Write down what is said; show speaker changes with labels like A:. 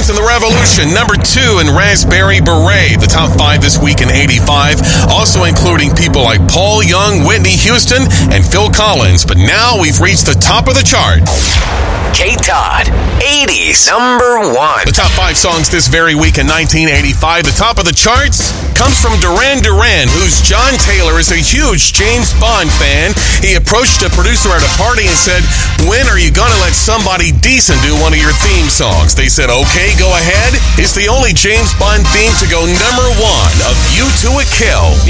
A: Florence and the Revolution, number 2 in Raspberry Beret. The top 5 this week in 85, also including people like Paul Young, Whitney Houston, and Phil Collins. But now we've reached the top of the chart.
B: Kate Todd, 80s number 1.
A: The top 5 songs this very week in 1985. The top of the charts comes from Duran Duran, whose John Taylor is a huge James Bond fan. He approached a producer at a party and said, "When are you going to let somebody decent do one of your theme songs?" They said, "Okay, go ahead." It's the only James Bond theme to go number 1, A View to a Kill.